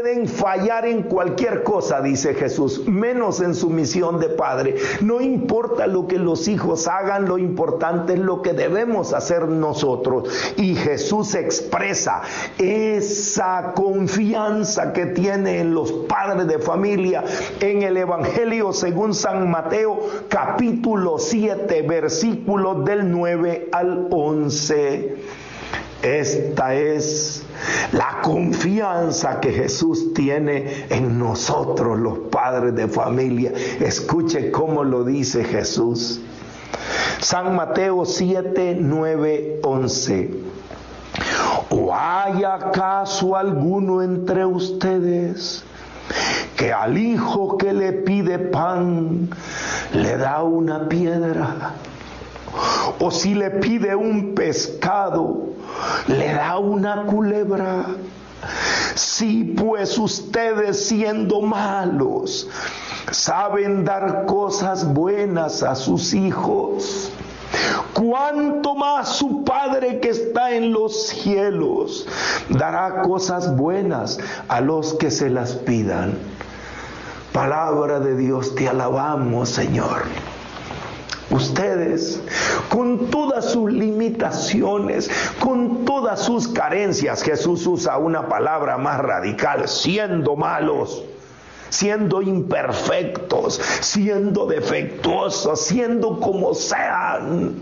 pueden fallar en cualquier cosa, dice Jesús, menos en su misión de padre. No importa lo que los hijos hagan, lo importante es lo que debemos hacer nosotros. Y Jesús expresa esa confianza que tiene en los padres de familia en el Evangelio según San Mateo, capítulo 7, versículos del 9 al 11. Esta es la confianza que Jesús tiene en nosotros, los padres de familia. Escuche cómo lo dice Jesús. San Mateo 7, 9, 11. ¿O hay acaso alguno entre ustedes que al hijo que le pide pan le da una piedra? O si le pide un pescado, le da una culebra. Si pues ustedes, siendo malos, saben dar cosas buenas a sus hijos, ¿cuánto más su Padre que está en los cielos dará cosas buenas a los que se las pidan? Palabra de Dios, te alabamos, Señor. Ustedes, con todas sus limitaciones, con todas sus carencias, Jesús usa una palabra más radical, siendo malos, siendo imperfectos, siendo defectuosos, siendo como sean,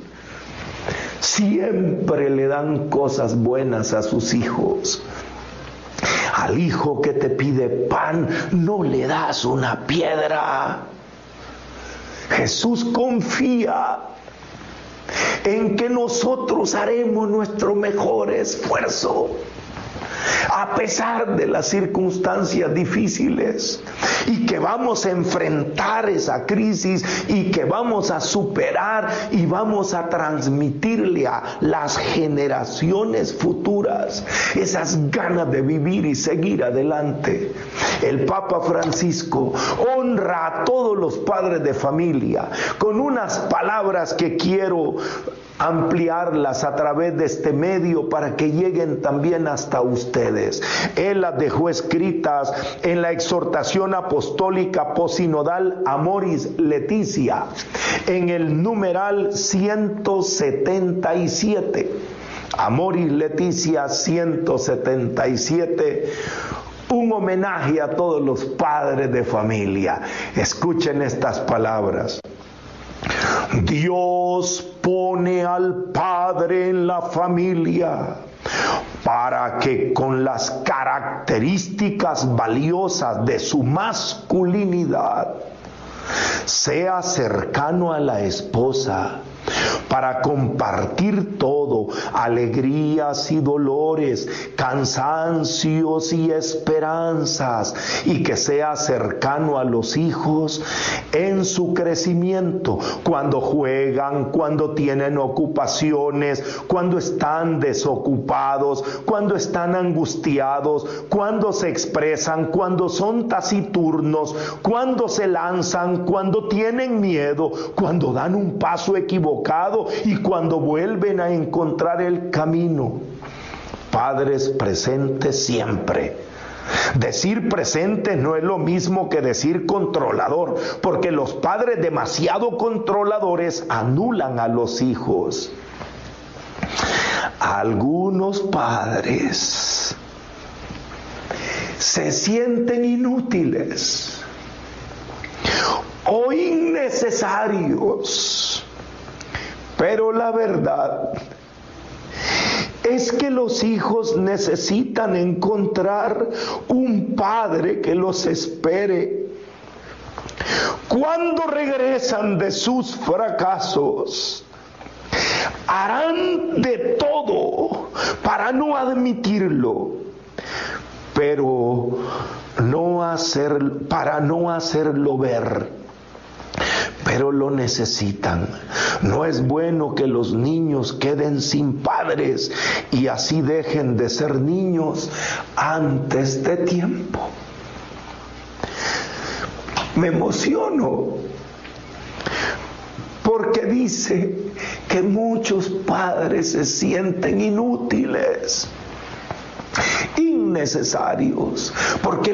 siempre le dan cosas buenas a sus hijos. Al hijo que te pide pan, no le das una piedra. Jesús confía en que nosotros haremos nuestro mejor esfuerzo a pesar de las circunstancias difíciles, y que vamos a enfrentar esa crisis y que vamos a superar y vamos a transmitirle a las generaciones futuras esas ganas de vivir y seguir adelante. El Papa Francisco honra a todos los padres de familia con unas palabras que quiero ampliarlas a través de este medio para que lleguen también hasta ustedes. Él las dejó escritas en la exhortación apostólica posinodal Amoris Laetitia, en el numeral 177. Amoris Laetitia 177. Un homenaje a todos los padres de familia. Escuchen estas palabras. Dios pone al padre en la familia para que con las características valiosas de su masculinidad sea cercano a la esposa, para compartir todo, alegrías y dolores, cansancios y esperanzas, y que sea cercano a los hijos en su crecimiento, cuando juegan, cuando tienen ocupaciones, cuando están desocupados, cuando están angustiados, cuando se expresan, cuando son taciturnos, cuando se lanzan, cuando tienen miedo, cuando dan un paso equivocado y cuando vuelven a encontrar el camino. Padres presentes siempre. Decir presente no es lo mismo que decir controlador, porque los padres demasiado controladores anulan a los hijos. Algunos padres se sienten inútiles o innecesarios. Pero la verdad es que los hijos necesitan encontrar un padre que los espere. Cuando regresan de sus fracasos, harán de todo para no admitirlo, pero para no hacerlo ver. Pero lo necesitan. No es bueno que los niños queden sin padres y así dejen de ser niños antes de tiempo. Me emociono porque dice que muchos padres se sienten inútiles, innecesarios, porque